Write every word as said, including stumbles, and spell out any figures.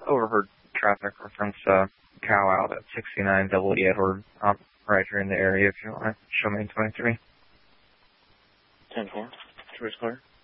overheard traffic reference uh, cow out at sixty-nine Double E Edward, um, right here in the area if you want to show me twenty-three. ten four. Choice clear.